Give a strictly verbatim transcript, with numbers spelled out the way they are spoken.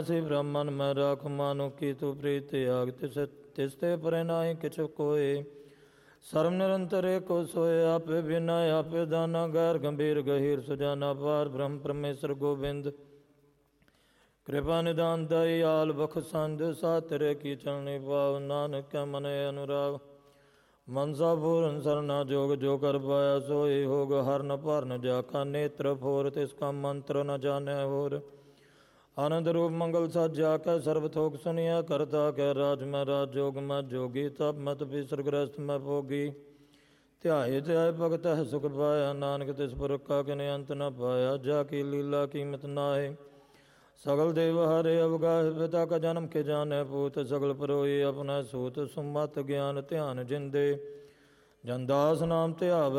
सी ब्राह्मण मैं राख मानो की तू प्रीत त्याग तिस तिसते परे नाहि किछु कोय सर्व निरंतर एको सोए आपे बिना आपे दाना गैर गंभीर गहीर सुजाना पार ब्रह्म परमेश्वर गोविंद कृपा निदान दई आल बख संद सा तेरे की चलनी पाव नानक के मन अनुराग मनसा पूरन सरना जोग जो कर पाया सोई होग हर न पार न जाका नेत्र फोर तिसका मंत्र न जाने होर आनंद रूप मंगल साजा कै सर्व थोक सुनिया करता कै राज में राज जोग में जोगी तप मत पिसर ग्रस्त में भोगी ध्याय ध्याय भगत है सुख पाया नानक तिस पुरखा किने अंत न पाया जाकी लीला कीमत नाहे सगल देव हरे अवगाह पिता का जन्म के जाने पूत सगल परोई अपना सूत सुमत ज्ञान ध्यान जिंदे जनदास नाम ते आवे